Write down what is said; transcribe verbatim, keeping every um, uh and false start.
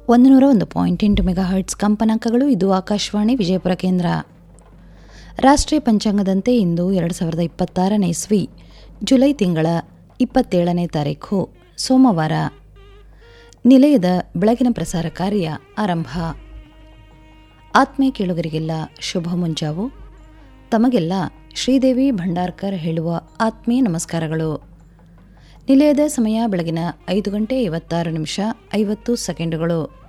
ಒಂದು ನೂರ ಒಂದು ಪಾಯಿಂಟ್ ಎಂಟು ಮೆಗಾ ಹರ್ಟ್ಸ್ ಕಂಪನಾಂಕಗಳು. ಇದು ಆಕಾಶವಾಣಿ ವಿಜಯಪುರ ಕೇಂದ್ರ. ರಾಷ್ಟ್ರೀಯ ಪಂಚಾಂಗದಂತೆ ಇಂದು ಎರಡು ಸಾವಿರದ ಇಪ್ಪತ್ತಾರನೇ ಇಸ್ವಿ ಜುಲೈ ತಿಂಗಳ ಇಪ್ಪತ್ತೇಳನೇ ತಾರೀಖು ಸೋಮವಾರ. ನಿಲಯದ ಬೆಳಗಿನ ಪ್ರಸಾರ ಕಾರ್ಯ ಆರಂಭ. ಆತ್ಮೀಯ ಕೇಳುಗರಿಗೆಲ್ಲ ಶುಭ ಮುಂಜಾವು. ತಮಗೆಲ್ಲ ಶ್ರೀದೇವಿ ಭಂಡಾರ್ಕರ್ ಹೇಳುವ ಆತ್ಮೀಯ ನಮಸ್ಕಾರಗಳು. ನಿಲಯದ ಸಮಯ ಬೆಳಗಿನ ಐದು ಗಂಟೆ ಐವತ್ತಾರು ನಿಮಿಷ ಐವತ್ತು ಸೆಕೆಂಡುಗಳು.